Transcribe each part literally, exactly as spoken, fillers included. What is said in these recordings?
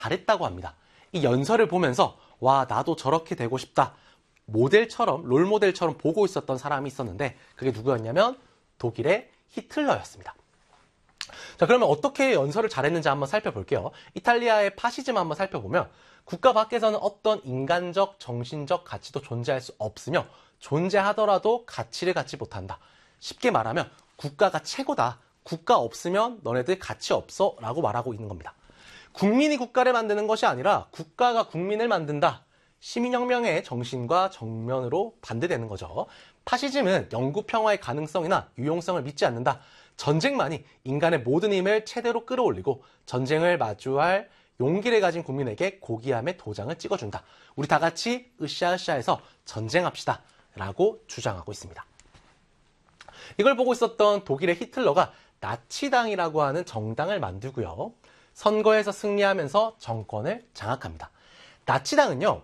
잘했다고 합니다. 이 연설을 보면서 와, 나도 저렇게 되고 싶다. 모델처럼, 롤모델처럼 보고 있었던 사람이 있었는데 그게 누구였냐면 독일의 히틀러였습니다. 자, 그러면 어떻게 연설을 잘했는지 한번 살펴볼게요. 이탈리아의 파시즘 한번 살펴보면 국가 밖에서는 어떤 인간적, 정신적 가치도 존재할 수 없으며 존재하더라도 가치를 갖지 못한다. 쉽게 말하면 국가가 최고다. 국가 없으면 너네들 가치 없어 라고 말하고 있는 겁니다. 국민이 국가를 만드는 것이 아니라 국가가 국민을 만든다. 시민혁명의 정신과 정면으로 반대되는 거죠. 파시즘은 영구 평화의 가능성이나 유용성을 믿지 않는다. 전쟁만이 인간의 모든 힘을 최대로 끌어올리고 전쟁을 마주할 용기를 가진 국민에게 고귀함의 도장을 찍어준다. 우리 다 같이 으쌰으쌰해서 전쟁합시다. 라고 주장하고 있습니다. 이걸 보고 있었던 독일의 히틀러가 나치당이라고 하는 정당을 만들고요. 선거에서 승리하면서 정권을 장악합니다. 나치당은요,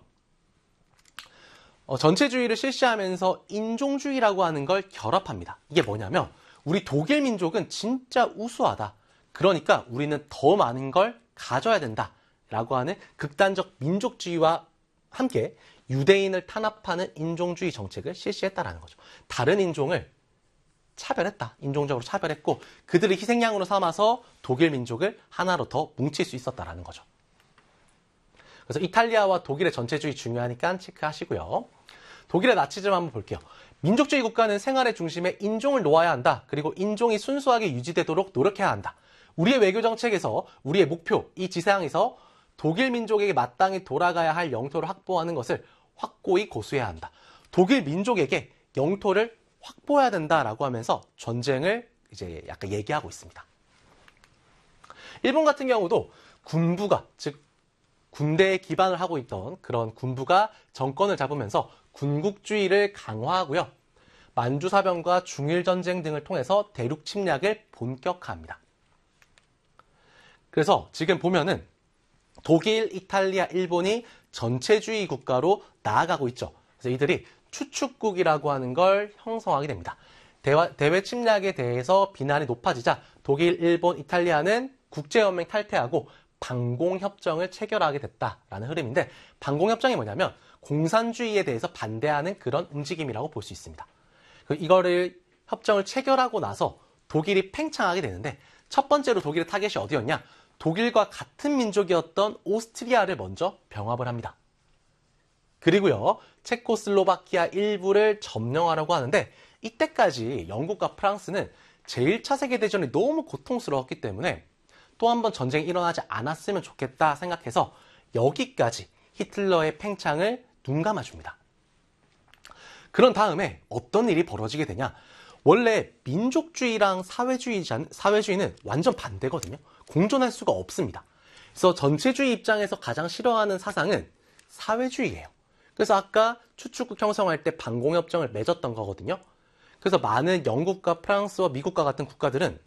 어, 전체주의를 실시하면서 인종주의라고 하는 걸 결합합니다. 이게 뭐냐면 우리 독일 민족은 진짜 우수하다. 그러니까 우리는 더 많은 걸 가져야 된다. 라고 하는 극단적 민족주의와 함께 유대인을 탄압하는 인종주의 정책을 실시했다라는 거죠. 다른 인종을 차별했다. 인종적으로 차별했고 그들을 희생양으로 삼아서 독일 민족을 하나로 더 뭉칠 수 있었다라는 거죠. 그래서 이탈리아와 독일의 전체주의 중요하니까 체크하시고요. 독일의 나치즘 한번 볼게요. 민족주의 국가는 생활의 중심에 인종을 놓아야 한다. 그리고 인종이 순수하게 유지되도록 노력해야 한다. 우리의 외교 정책에서 우리의 목표, 이 지상에서 독일 민족에게 마땅히 돌아가야 할 영토를 확보하는 것을 확고히 고수해야 한다. 독일 민족에게 영토를 확보해야 된다라고 하면서 전쟁을 이제 약간 얘기하고 있습니다. 일본 같은 경우도 군부가, 즉 군대에 기반을 하고 있던 그런 군부가 정권을 잡으면서 군국주의를 강화하고요. 만주사변과 중일전쟁 등을 통해서 대륙 침략을 본격화합니다. 그래서 지금 보면은 독일, 이탈리아, 일본이 전체주의 국가로 나아가고 있죠. 그래서 이들이 추축국이라고 하는 걸 형성하게 됩니다. 대화, 대외 침략에 대해서 비난이 높아지자 독일, 일본, 이탈리아는 국제연맹 탈퇴하고 반공협정을 체결하게 됐다라는 흐름인데 반공협정이 뭐냐면 공산주의에 대해서 반대하는 그런 움직임이라고 볼 수 있습니다. 이거를 협정을 체결하고 나서 독일이 팽창하게 되는데 첫 번째로 독일의 타겟이 어디였냐? 독일과 같은 민족이었던 오스트리아를 먼저 병합을 합니다. 그리고요, 체코슬로바키아 일부를 점령하려고 하는데 이때까지 영국과 프랑스는 제일 차 세계대전이 너무 고통스러웠기 때문에 또 한 번 전쟁이 일어나지 않았으면 좋겠다 생각해서 여기까지 히틀러의 팽창을 눈 감아줍니다. 그런 다음에 어떤 일이 벌어지게 되냐? 원래 민족주의랑 사회주의, 사회주의는 완전 반대거든요. 공존할 수가 없습니다. 그래서 전체주의 입장에서 가장 싫어하는 사상은 사회주의예요. 그래서 아까 추축국 형성할 때 반공협정을 맺었던 거거든요. 그래서 많은 영국과 프랑스와 미국과 같은 국가들은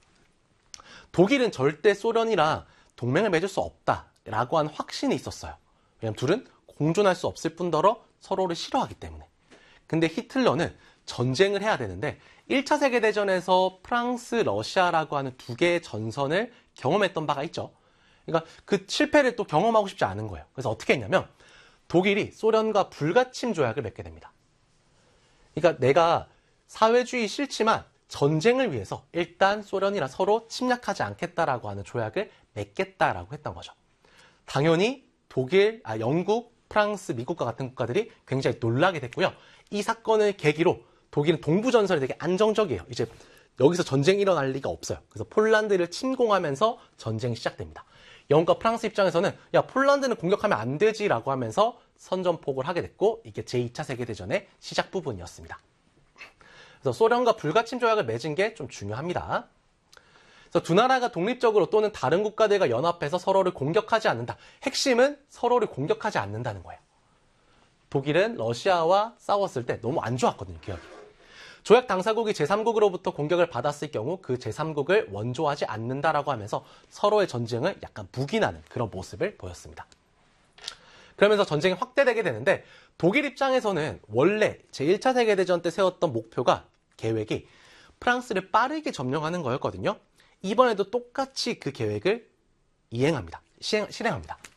독일은 절대 소련이랑 동맹을 맺을 수 없다라고 하는 확신이 있었어요. 왜냐하면 둘은 공존할 수 없을 뿐더러 서로를 싫어하기 때문에. 근데 히틀러는 전쟁을 해야 되는데 일 차 세계대전에서 프랑스, 러시아라고 하는 두 개의 전선을 경험했던 바가 있죠. 그러니까 그 실패를 또 경험하고 싶지 않은 거예요. 그래서 어떻게 했냐면 독일이 소련과 불가침 조약을 맺게 됩니다. 그러니까 내가 사회주의 싫지만 전쟁을 위해서 일단 소련이랑 서로 침략하지 않겠다라고 하는 조약을 맺겠다라고 했던 거죠. 당연히 독일, 아, 영국, 프랑스, 미국과 같은 국가들이 굉장히 놀라게 됐고요. 이 사건을 계기로 독일은 동부전선이 되게 안정적이에요. 이제 여기서 전쟁이 일어날 리가 없어요. 그래서 폴란드를 침공하면서 전쟁이 시작됩니다. 영국과 프랑스 입장에서는 야, 폴란드는 공격하면 안 되지라고 하면서 선전포고를 하게 됐고 이게 제이 차 세계대전의 시작 부분이었습니다. 그래서 소련과 불가침 조약을 맺은 게 좀 중요합니다. 그래서 두 나라가 독립적으로 또는 다른 국가들과 연합해서 서로를 공격하지 않는다. 핵심은 서로를 공격하지 않는다는 거예요. 독일은 러시아와 싸웠을 때 너무 안 좋았거든요, 기억이. 조약 당사국이 제삼국으로부터 공격을 받았을 경우 그 제삼국을 원조하지 않는다라고 하면서 서로의 전쟁을 약간 묵인하는 그런 모습을 보였습니다. 그러면서 전쟁이 확대되게 되는데 독일 입장에서는 원래 제일 차 세계대전 때 세웠던 목표가 계획이 프랑스를 빠르게 점령하는 거였거든요. 이번에도 똑같이 그 계획을 이행합니다. 시행, 실행합니다.